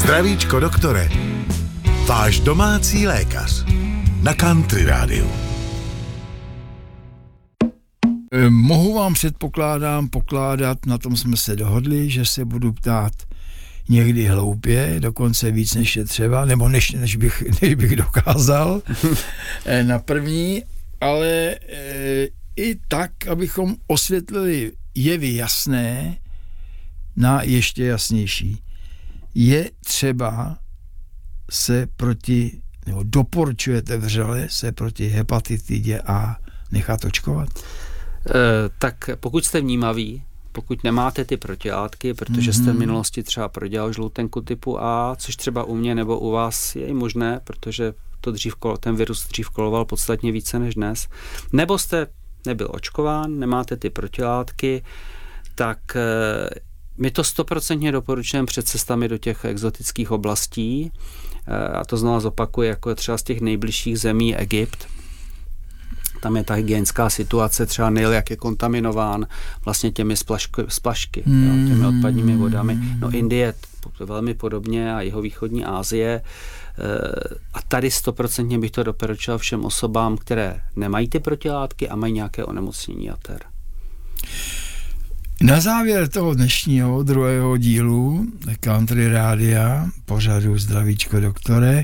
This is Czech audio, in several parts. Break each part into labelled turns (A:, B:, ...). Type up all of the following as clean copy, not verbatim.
A: Zdravíčko, doktore. Váš domácí lékař. Na Country Rádiu.
B: Mohu vám pokládat, na tom jsme se dohodli, že se budu ptát někdy hloupě, dokonce víc než je třeba, nebo než bych dokázal na první, ale i tak, abychom osvětlili jevy jasné na ještě jasnější. Je třeba se nebo doporučujete vřele se proti hepatitidě A nechat očkovat?
C: Tak pokud jste vnímaví, pokud nemáte ty protilátky, protože jste v minulosti třeba prodělal žloutenku typu A, což třeba u mě nebo u vás je i možné, protože ten virus dřív koloval podstatně více než dnes, nebo jste nebyl očkován, nemáte ty protilátky, tak my to 100% doporučujeme před cestami do těch exotických oblastí, a to znovu zopakuju, jako třeba z těch nejbližších zemí Egypt. Tam je ta hygienická situace, třeba Nil, jak je kontaminován vlastně těmi splašky, těmi odpadními vodami. No Indie velmi podobně a jihovýchodní Asie. A tady 100% bych to doporučil všem osobám, které nemají ty protilátky a mají nějaké onemocnění jater.
B: Na závěr toho dnešního druhého dílu Country Rádia, pořadu Zdravíčko, doktore,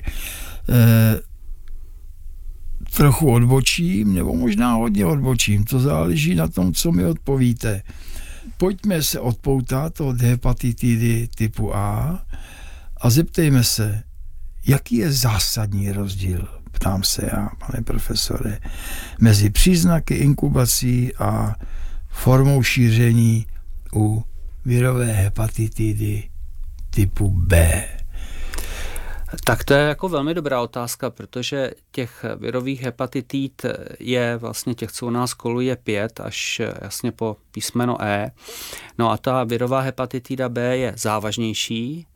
B: trochu odbočím, nebo možná hodně odbočím, to záleží na tom, co mi odpovíte. Pojďme se odpoutat od hepatitidy typu A a zeptejme se, jaký je zásadní rozdíl, ptám se já, pane profesore, mezi příznaky inkubací a formou šíření u virové hepatitidy typu B?
C: Tak to je jako velmi dobrá otázka, protože těch virových hepatitid je vlastně těch, co u nás koluje 5 až jasně po písmeno E. No a ta virová hepatitida B je závažnější.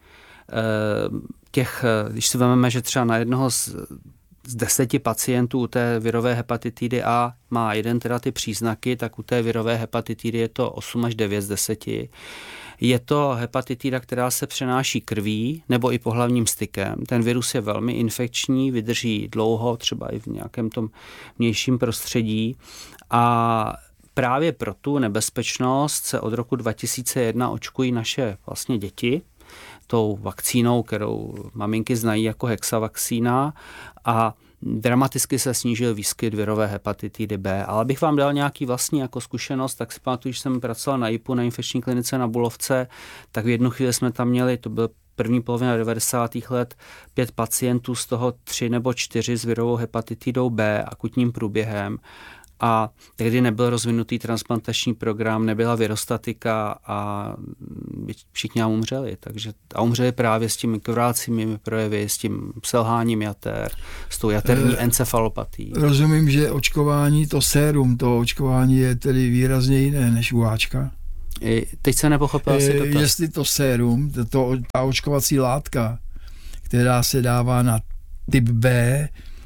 C: Když si vezmeme, že třeba na jednoho z 10 pacientů u té virové hepatitidy A má jeden teda ty příznaky, tak u té virové hepatitidy je to 8 až 9 z 10. Je to hepatitida, která se přenáší krví nebo i pohlavním stykem. Ten virus je velmi infekční, vydrží dlouho, třeba i v nějakém tom vnějším prostředí. A právě pro tu nebezpečnost se od roku 2001 očkují naše vlastně děti tou vakcínou, kterou maminky znají jako hexavakcína, a dramaticky se snížil výskyt virové hepatitidy B. Ale abych vám dal nějaký vlastní jako zkušenost, tak si pamatuju, že jsem pracoval na IPU, na infekční klinice na Bulovce, tak v jednu chvíli jsme tam měli, to byl první polovina 90. let, 5 pacientů, z toho 3 nebo 4 s virovou hepatitidou B, akutním průběhem. A tehdy nebyl rozvinutý transplantační program, nebyla virostatika a všichni nám umřeli. A umřeli právě s těmi krvácími projevy, s tím selháním jater, s tou jaterní encefalopatií.
B: Rozumím, že očkování, to sérum, to očkování je tedy výrazně jiné než u Ačka.
C: Teď se nepochopil asi dotaz.
B: Jestli to sérum, ta očkovací látka, která se dává na typ B,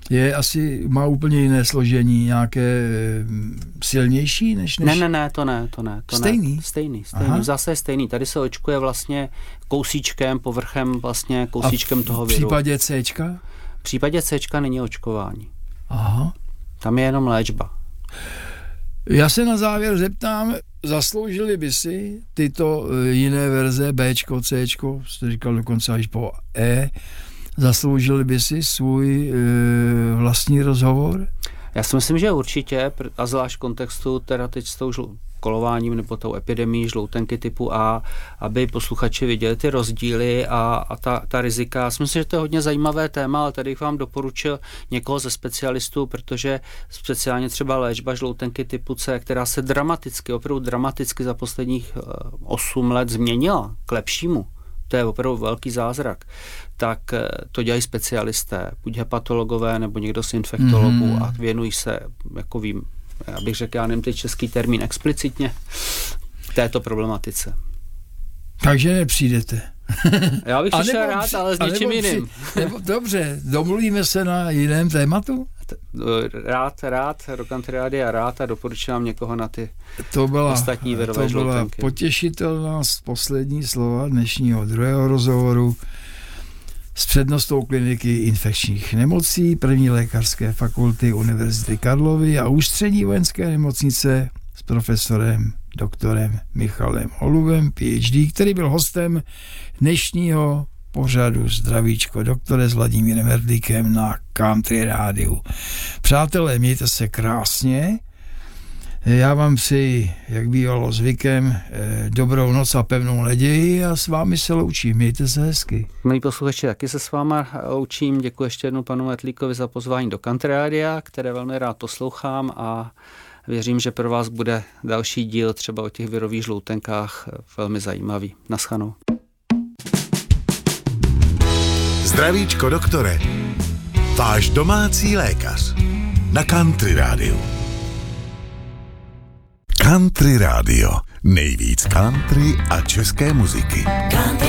B: má úplně jiné složení, nějaké silnější než...
C: Ne, to ne.
B: Stejný?
C: Stejný. Zase stejný. Tady se očkuje vlastně kousíčkem, povrchem vlastně kousíčkem toho viru.
B: V případě Cčka?
C: V případě Cčka není očkování.
B: Aha.
C: Tam je jenom léčba.
B: Já se na závěr zeptám, zasloužili by si tyto jiné verze, Bčko, Cčko, jste říkal dokonce až po E, zasloužili by si svůj vlastní rozhovor?
C: Já si myslím, že určitě, a zvlášť v kontextu teda teď s tou kolováním nebo tou epidemií žloutenky typu A, aby posluchači viděli ty rozdíly a ta rizika. Já si myslím, že to je hodně zajímavé téma, ale tady bych vám doporučil někoho ze specialistů, protože speciálně třeba léčba žloutenky typu C, která se opravdu dramaticky za posledních 8 let změnila k lepšímu, to je opravdu velký zázrak, tak to dělají specialisté, buď hepatologové nebo někdo z infektologů a věnují se, jako vím, já bych řekl, já nevím teď český termín, explicitně této problematice.
B: Takže nepřijdete.
C: Já bych přišel rád, ale s něčím jiným.
B: Dobře, domluvíme se na jiném tématu?
C: Rád, do Country Rádia rád a doporučím někoho na ty ostatní virové žloutenky.
B: To byla potěšitelná poslední slova dnešního druhého rozhovoru s přednostou kliniky infekčních nemocí první lékařské fakulty Univerzity Karlovy a ústřední vojenské nemocnice s profesorem doktorem Michalem Holubem, PhD, který byl hostem dnešního pořadu Zdravíčko doktore s Vladimírem Hrdlíkem na Country Rádiu. Přátelé, mějte se krásně. Já vám přeji, jak bývalo zvykem, dobrou noc a pevnou naději a s vámi se loučím. Mějte se hezky.
C: Milí posluchači, taky se s váma loučím. Děkuji ještě jednou panu Hrdlíkovi za pozvání do Country Rádia, které velmi rád poslouchám a věřím, že pro vás bude další díl třeba o těch virových žloutenkách velmi zajímavý. Naschledanou.
A: Zdravíčko doktore, váš domácí lékař na Country Rádiu. Country Rádio, nejvíc country a české muziky.